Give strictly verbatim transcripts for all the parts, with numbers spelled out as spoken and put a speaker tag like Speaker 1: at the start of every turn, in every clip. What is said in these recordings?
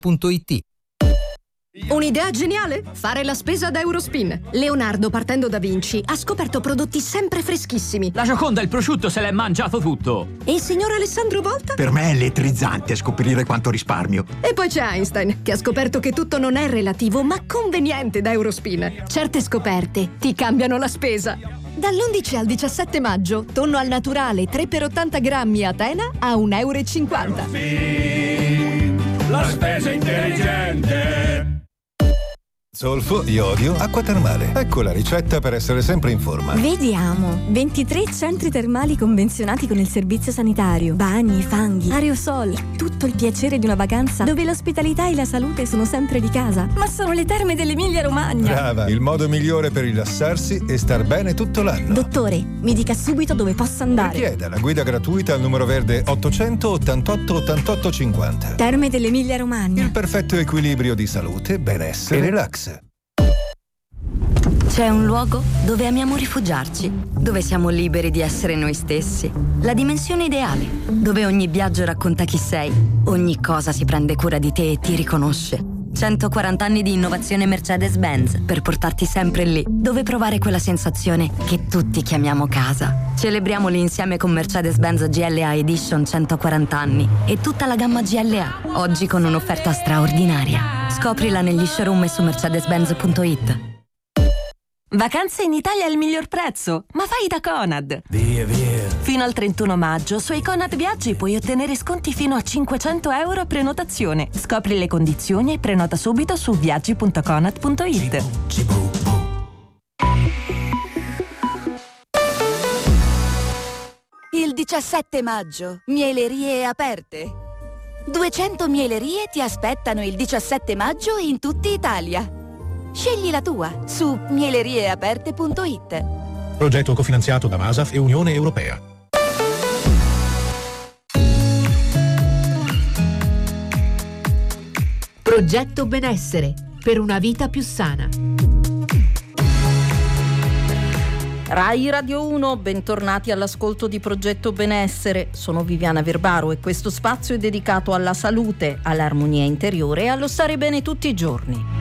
Speaker 1: punto it.
Speaker 2: Un'idea geniale? Fare la spesa da Eurospin. Leonardo, partendo da Vinci, ha scoperto prodotti sempre freschissimi.
Speaker 3: La Gioconda, il prosciutto, se l'è mangiato tutto.
Speaker 2: E il signor Alessandro Volta?
Speaker 4: Per me è elettrizzante scoprire quanto risparmio.
Speaker 2: E poi c'è Einstein, che ha scoperto che tutto non è relativo, ma conveniente da Eurospin. Certe scoperte ti cambiano la spesa. Dall'undici al diciassette maggio, tonno al naturale tre per ottanta grammi a Tena a un euro e cinquanta.
Speaker 5: La spesa intelligente.
Speaker 6: Zolfo, iodio, acqua termale. Ecco la ricetta per essere sempre in forma.
Speaker 7: Vediamo. ventitré centri termali convenzionati con il servizio sanitario. Bagni, fanghi, aerosol. Tutto il piacere di una vacanza dove l'ospitalità e la salute sono sempre di casa. Ma sono le terme dell'Emilia Romagna.
Speaker 6: Brava, il modo migliore per rilassarsi e star bene tutto l'anno.
Speaker 7: Dottore, mi dica subito dove posso andare.
Speaker 6: Richieda la guida gratuita al numero verde ottocento ottantotto ottantotto cinquanta.
Speaker 7: Terme dell'Emilia Romagna.
Speaker 6: Il perfetto equilibrio di salute, benessere e relax.
Speaker 8: C'è un luogo dove amiamo rifugiarci, dove siamo liberi di essere noi stessi. La dimensione ideale, dove ogni viaggio racconta chi sei, ogni cosa si prende cura di te e ti riconosce. centoquaranta anni di innovazione Mercedes-Benz per portarti sempre lì, dove provare quella sensazione che tutti chiamiamo casa. Celebriamoli insieme con Mercedes-Benz G L A Edition centoquaranta anni e tutta la gamma G L A, oggi con un'offerta straordinaria. Scoprila negli showroom e su mercedes benz punto it.
Speaker 9: Vacanze in Italia al miglior prezzo, ma fai da Conad.
Speaker 5: Via, via.
Speaker 9: Fino al trentuno maggio sui Conad Viaggi puoi ottenere sconti fino a cinquecento euro a prenotazione. Scopri le condizioni e prenota subito su viaggi punto conad punto it.
Speaker 10: Il diciassette maggio, mielerie aperte. duecento mielerie ti aspettano il diciassette maggio in tutta Italia. Scegli la tua su mielerie aperte punto it.
Speaker 11: Progetto cofinanziato da Masaf e Unione Europea.
Speaker 12: Progetto Benessere per una vita più sana.
Speaker 13: Rai Radio uno, bentornati all'ascolto di Progetto Benessere. Sono Viviana Verbaro e questo spazio è dedicato alla salute, all'armonia interiore e allo stare bene tutti i giorni.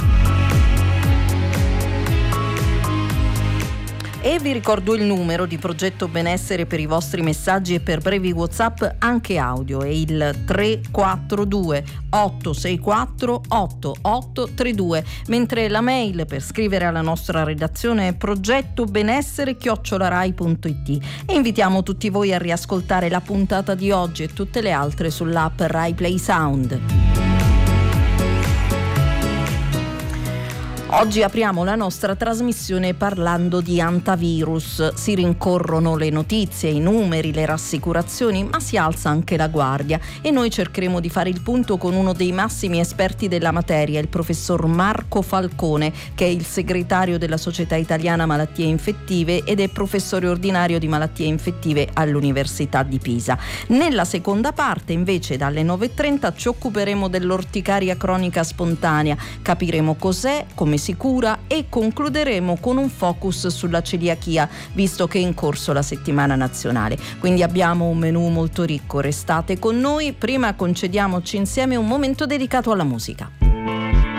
Speaker 13: E vi ricordo il numero di Progetto Benessere per i vostri messaggi e per brevi WhatsApp anche audio, è il tre quattro due otto sei quattro otto otto tre due, mentre la mail per scrivere alla nostra redazione è progettobenessere chiocciola rai punto it. E invitiamo tutti voi a riascoltare la puntata di oggi e tutte le altre sull'app Rai Play Sound. Oggi apriamo la nostra trasmissione parlando di antivirus. Si rincorrono le notizie, i numeri, le rassicurazioni, ma si alza anche la guardia e noi cercheremo di fare il punto con uno dei massimi esperti della materia, il professor Marco Falcone, che è il segretario della Società Italiana Malattie Infettive ed è professore ordinario di malattie infettive all'Università di Pisa. Nella seconda parte, invece, dalle nove e trenta ci occuperemo dell'orticaria cronica spontanea, capiremo cos'è, come si cura e concluderemo con un focus sulla celiachia, visto che è in corso la settimana nazionale. Quindi abbiamo un menù molto ricco, restate con noi. Prima concediamoci insieme un momento dedicato alla musica.